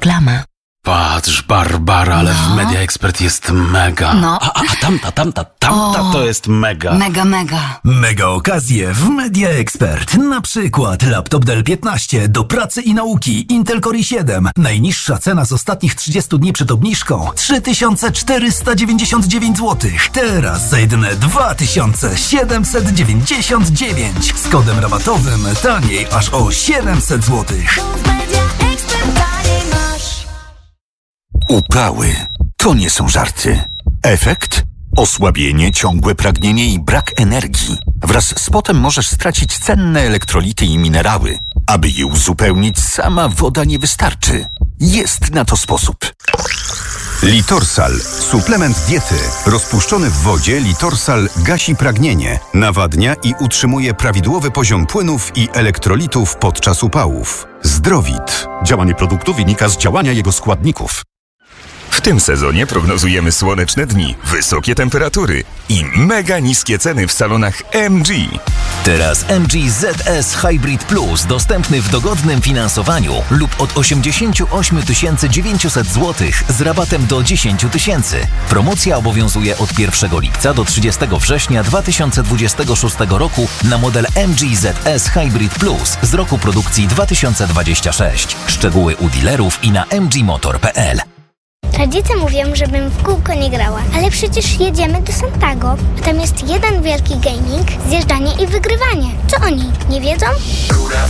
Reklama. Patrz, Barbara, ale w Media Expert jest mega. No. A tamta to jest mega. Mega. Mega okazje w Media Expert. Na przykład laptop Dell 15 do pracy i nauki Intel Core i7. Najniższa cena z ostatnich 30 dni przed obniżką 3499 zł. Teraz za jedyne 2799. Z kodem rabatowym taniej aż o 700 zł. Upały to nie są żarty. Efekt? Osłabienie, ciągłe pragnienie i brak energii. Wraz z potem możesz stracić cenne elektrolity i minerały. Aby je uzupełnić, sama woda nie wystarczy. Jest na to sposób. Litorsal. Suplement diety. Rozpuszczony w wodzie Litorsal gasi pragnienie, nawadnia i utrzymuje prawidłowy poziom płynów i elektrolitów podczas upałów. Zdrowit. Działanie produktu wynika z działania jego składników. W tym sezonie prognozujemy słoneczne dni, wysokie temperatury i mega niskie ceny w salonach MG. Teraz MG ZS Hybrid Plus dostępny w dogodnym finansowaniu lub od 88 900 zł z rabatem do 10 000. Promocja obowiązuje od 1 lipca do 30 września 2026 roku na model MG ZS Hybrid Plus z roku produkcji 2026. Szczegóły u dealerów i na mgmotor.pl. Rodzice mówią, żebym w kółko nie grała, ale przecież jedziemy do Santago, a tam jest jeden wielki gaming, zjeżdżanie i wygrywanie. Co oni nie wiedzą?